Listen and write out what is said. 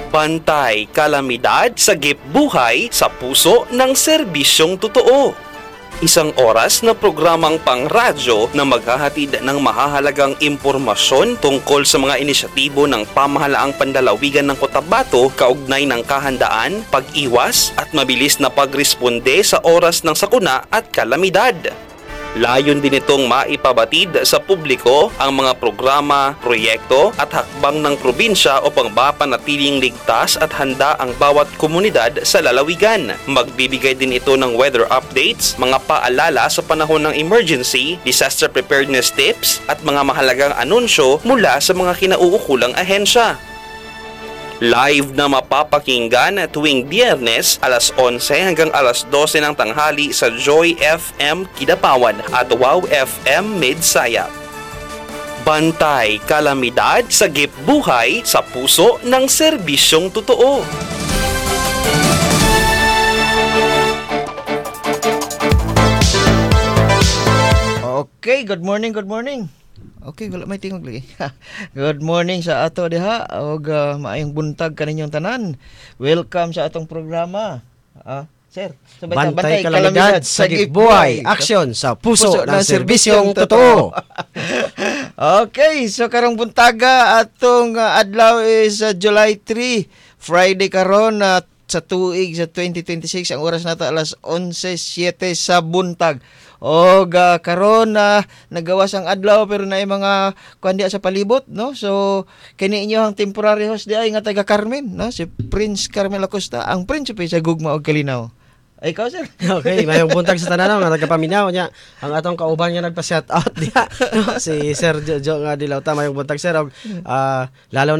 Bantay kalamidad, sagip buhay sa puso ng serbisyong totoo. Isang oras na programang pangradyo na maghahatid ng mahahalagang impormasyon tungkol sa mga inisyatibo ng pamahalaang pandalawigan ng Cotabato kaugnay ng kahandaan, pag-iwas at mabilis na pagresponde sa oras ng sakuna at kalamidad. Layon din itong maipabatid sa publiko ang mga programa, proyekto at hakbang ng probinsya upang mapanatiling ligtas at handa ang bawat komunidad sa lalawigan. Magbibigay din ito ng weather updates, mga paalala sa panahon ng emergency, disaster preparedness tips at mga mahalagang anunsyo mula sa mga kinauukulang ahensya. Live na mapapakinggan tuwing Biyernes alas 11 hanggang alas 12 ng tanghali sa Joy FM Kidapawan at Wow FM Midsayap. Bantay kalamidad, sagip buhay sa puso ng serbisyong totoo. Okay, good morning. Okay, wala may tingog lagi. Good morning sa ato diha og maayong buntag kaninyong tanan. Welcome sa atong programa. Sir, Bantay kalamidad, sagip buhay, aksyon sa puso ng serbisyong totoo. Okay, so karong buntaga atong adlaw is July 3, Friday karon sa tuig sa 2026. Ang oras nato alas 11:07 sa buntag. O karon nagawas ang adlaw pero naay mga kuandiya sa palibot, no? So kini inyo ang temporary host di ay nga taga Carmen, no? Si Prince Carmel Acosta, ang prinsipe sa Gugma ug Kalinaw. Ay ikaw, sir. Okay, mayong buntag sa tanan nga nagapaminaw niya. Ang atong kauban nga nagpa-shout out diha, no? Si Sir Jojo nga Dilauta, mayong buntag sir og lalo